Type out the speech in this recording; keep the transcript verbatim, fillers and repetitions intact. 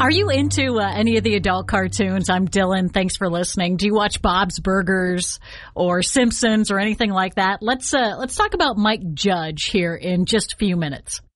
Are you into uh, any of the adult cartoons? I'm Dylan. Thanks for listening. Do you watch Bob's Burgers or Simpsons or anything like that? Let's uh, let's talk about Mike Judge here in just a few minutes.